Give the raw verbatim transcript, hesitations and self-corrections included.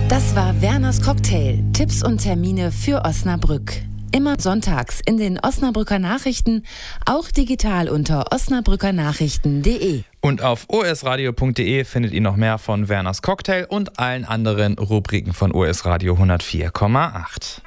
Das war Werners Cocktail. Tipps und Termine für Osnabrück. Immer sonntags in den Osnabrücker Nachrichten, auch digital unter osnabrückernachrichten punkt de. Und auf o s radio punkt de findet ihr noch mehr von Werners Cocktail und allen anderen Rubriken von O S Radio hundertvier Komma acht.